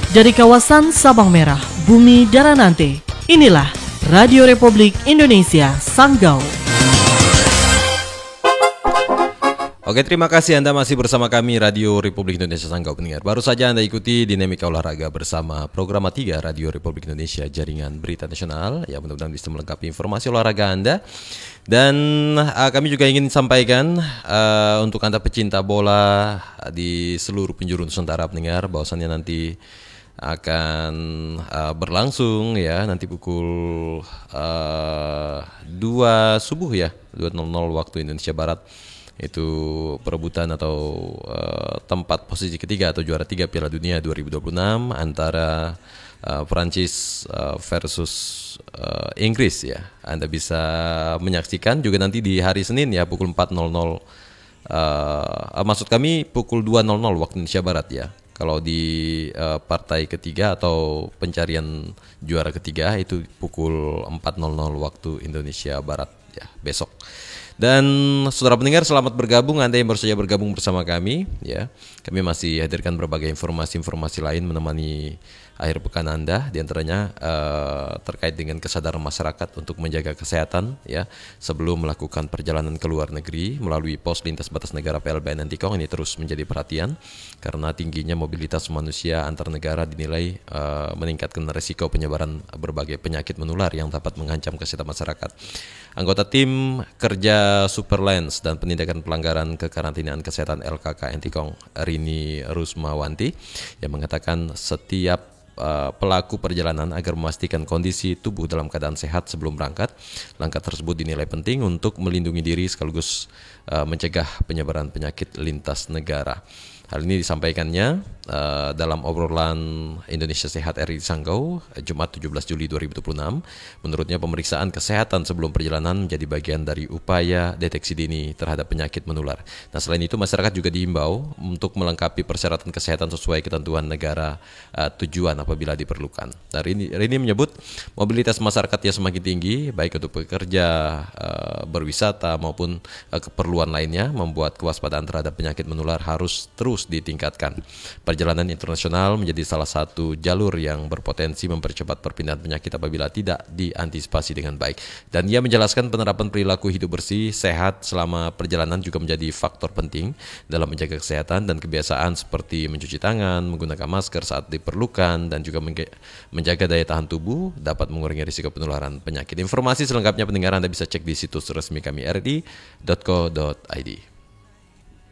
Dari kawasan Sabang Merah, Bumi Daranante, inilah Radio Republik Indonesia Sanggau. Oke, terima kasih Anda masih bersama kami Radio Republik Indonesia Sanggau pendengar. Baru saja Anda ikuti Dinamika Olahraga bersama Program 3 Radio Republik Indonesia Jaringan Berita Nasional. Ya, mudah-mudahan bisa melengkapi informasi olahraga Anda. Dan kami juga ingin sampaikan untuk Anda pecinta bola di seluruh penjuru Nusantara pendengar, bahwasannya nanti akan berlangsung ya nanti pukul 2 subuh ya, 2.00 waktu Indonesia Barat. Itu perebutan atau tempat posisi ketiga atau juara 3 Piala Dunia 2026 antara Prancis versus Inggris ya. Anda bisa menyaksikan juga nanti di hari Senin ya pukul 4.00 maksud kami pukul 2.00 waktu Indonesia Barat ya. Kalau di partai ketiga atau pencarian juara ketiga itu pukul 4.00 waktu Indonesia Barat ya besok. Dan saudara pendengar, selamat bergabung Anda yang baru saja bergabung bersama kami ya. Kami masih hadirkan berbagai informasi-informasi lain menemani akhir pekan Anda, di antaranya terkait dengan kesadaran masyarakat untuk menjaga kesehatan ya sebelum melakukan perjalanan ke luar negeri melalui pos lintas batas negara PLBN Antikong. Ini terus menjadi perhatian karena tingginya mobilitas manusia antar negara dinilai meningkatkan risiko penyebaran berbagai penyakit menular yang dapat mengancam kesehatan masyarakat. Anggota tim kerja Superlens dan penindakan pelanggaran kekarantinaan kesehatan LKK Antikong, Rini Rusmawanti, yang mengatakan setiap pelaku perjalanan agar memastikan kondisi tubuh dalam keadaan sehat sebelum berangkat. Langkah tersebut dinilai penting untuk melindungi diri sekaligus mencegah penyebaran penyakit lintas negara. Hal ini disampaikannya dalam obrolan Indonesia Sehat RI Sanggau Jumat 17 Juli 2026. Menurutnya pemeriksaan kesehatan sebelum perjalanan menjadi bagian dari upaya deteksi dini terhadap penyakit menular. Nah, selain itu masyarakat juga diimbau untuk melengkapi persyaratan kesehatan sesuai ketentuan negara tujuan apabila diperlukan. Nah, Rini menyebut mobilitas masyarakat yang semakin tinggi baik untuk pekerja, berwisata maupun keperluan lainnya membuat kewaspadaan terhadap penyakit menular harus terus ditingkatkan. Perjalanan internasional menjadi salah satu jalur yang berpotensi mempercepat perpindahan penyakit apabila tidak diantisipasi dengan baik. Dan ia menjelaskan penerapan perilaku hidup bersih, sehat selama perjalanan juga menjadi faktor penting dalam menjaga kesehatan dan kebiasaan seperti mencuci tangan, menggunakan masker saat diperlukan, dan juga menjaga daya tahan tubuh dapat mengurangi risiko penularan penyakit. Informasi selengkapnya pendengar Anda bisa cek di situs resmi kami rri.co.id.